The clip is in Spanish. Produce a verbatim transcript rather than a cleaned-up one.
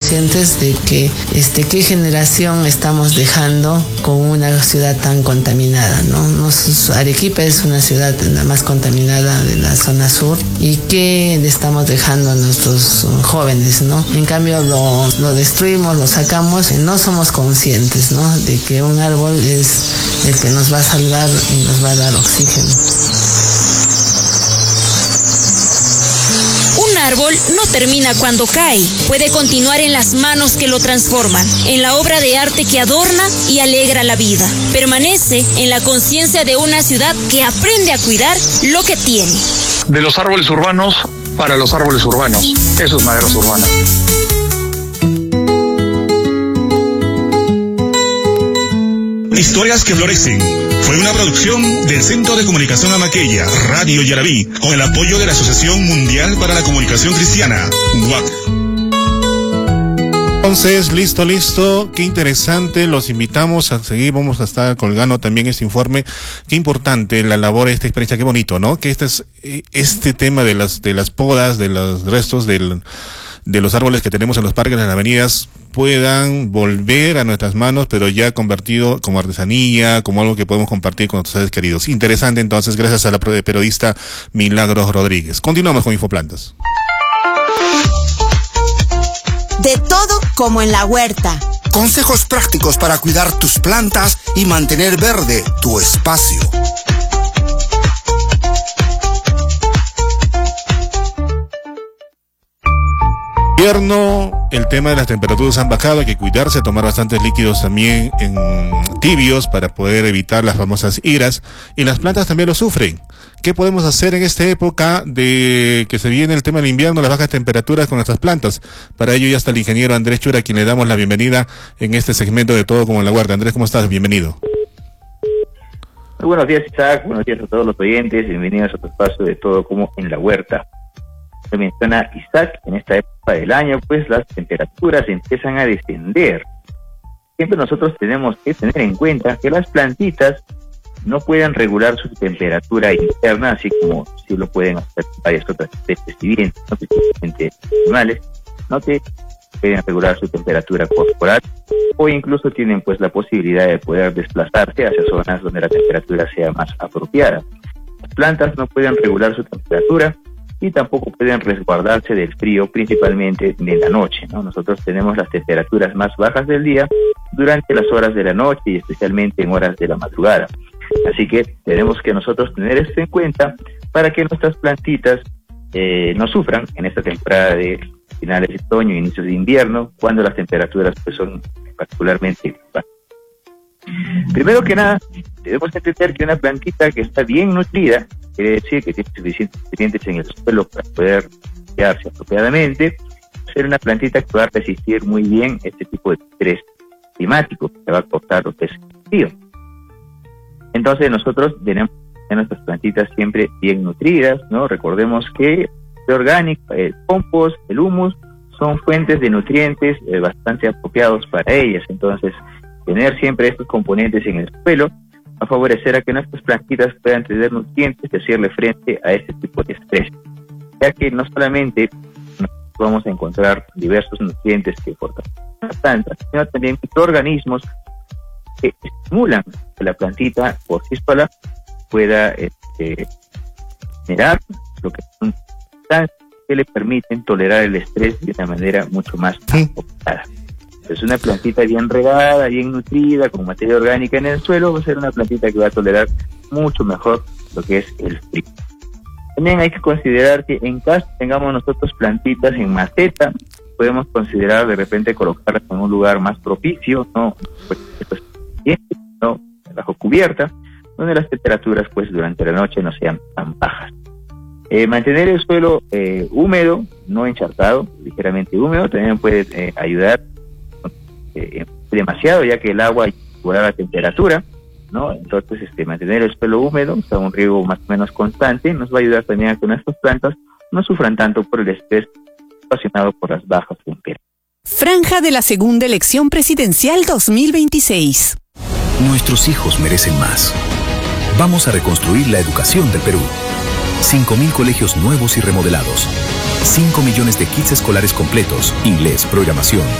conscientes de que este, qué generación estamos dejando con una ciudad tan contaminada, ¿no? Nos, Arequipa es una ciudad la más contaminada de la zona sur, y qué le estamos dejando a nuestros jóvenes, ¿no? En cambio lo, lo destruimos, lo sacamos, y no somos conscientes, ¿no? De que un árbol es el que nos va a salvar y nos va a dar oxígeno. Un árbol no termina cuando cae, puede continuar en las manos que lo transforman, en la obra de arte que adorna y alegra la vida. Permanece en la conciencia de una ciudad que aprende a cuidar lo que tiene. De los árboles urbanos para los árboles urbanos. Eso es Maderas Urbanas. Historias que florecen. Fue una producción del Centro de Comunicación Amaqueya, Radio Yarabí, con el apoyo de la Asociación Mundial para la Comunicación Cristiana, U A C. Entonces, listo, listo, qué interesante, los invitamos a seguir, vamos a estar colgando también este informe, qué importante la labor de esta experiencia, qué bonito, ¿no? Que este es, este tema de las, de las podas, de los restos del, de los árboles que tenemos en los parques, en las avenidas, puedan volver a nuestras manos, pero ya convertido como artesanía, como algo que podemos compartir con nuestros seres queridos. Interesante, entonces, gracias a la periodista Milagros Rodríguez. Continuamos con Infoplantas. De todo como en la huerta. Consejos prácticos para cuidar tus plantas y mantener verde tu espacio. Invierno, el tema de las temperaturas han bajado, hay que cuidarse, tomar bastantes líquidos también en tibios para poder evitar las famosas iras, y las plantas también lo sufren. ¿Qué podemos hacer en esta época de que se viene el tema del invierno, las bajas temperaturas con nuestras plantas? Para ello ya está el ingeniero Andrés Chura, a quien le damos la bienvenida en este segmento de Todo como en la Huerta. Andrés, ¿cómo estás? Bienvenido. Muy buenos días, Isaac, buenos días a todos los oyentes, bienvenidos a tu espacio de Todo como en la Huerta. Se menciona Isaac, en esta época del año, pues las temperaturas empiezan a descender. Siempre nosotros tenemos que tener en cuenta que las plantitas no pueden regular su temperatura interna, así como si lo pueden hacer varias otras especies vivientes, no principalmente animales, no te pueden regular su temperatura corporal, o incluso tienen pues la posibilidad de poder desplazarse hacia zonas donde la temperatura sea más apropiada. Las plantas no pueden regular su temperatura y tampoco pueden resguardarse del frío, principalmente de la noche, ¿no? Nosotros tenemos las temperaturas más bajas del día durante las horas de la noche y especialmente en horas de la madrugada. Así que tenemos que nosotros tener esto en cuenta para que nuestras plantitas eh, no sufran en esta temporada de finales de otoño e inicios de invierno, cuando las temperaturas pues, son particularmente bajas. Primero que nada, debemos entender que una plantita que está bien nutrida, quiere decir que tiene suficientes nutrientes en el suelo para poder criarse apropiadamente, ser una plantita que va a resistir muy bien este tipo de estrés climático, que va a cortar lo que es el frío. Entonces nosotros tenemos en nuestras plantitas siempre bien nutridas, ¿no? Recordemos que el orgánico, el compost, el humus, son fuentes de nutrientes eh, bastante apropiados para ellas. Entonces, tener siempre estos componentes en el suelo va a favorecer a que nuestras plantitas puedan tener nutrientes y hacerle frente a este tipo de estrés, ya que no solamente vamos a encontrar diversos nutrientes que fortalecen las plantas, sino también microorganismos que estimulan que la plantita por sí sola pueda este, generar lo que son sustancias que le permiten tolerar el estrés de una manera mucho más apropiada. Es una plantita bien regada, bien nutrida, con materia orgánica en el suelo, va a ser una plantita que va a tolerar mucho mejor lo que es el frío. También hay que considerar que en caso tengamos nosotros plantitas en maceta, podemos considerar de repente colocarlas en un lugar más propicio, no, no bajo cubierta, donde las temperaturas pues durante la noche no sean tan bajas. Eh, mantener el suelo eh, húmedo, no encharcado, ligeramente húmedo, también puede eh, ayudar eh, demasiado, ya que el agua regula la temperatura, ¿no? Entonces, este, mantener el suelo húmedo, o sea, un riego más o menos constante, nos va a ayudar también a que nuestras plantas no sufran tanto por el estrés ocasionado por las bajas temperaturas. Franja de la segunda elección presidencial dos mil veintiséis. Nuestros hijos merecen más. Vamos a reconstruir la educación del Perú. cinco mil colegios nuevos y remodelados. cinco millones de kits escolares completos, inglés, programación,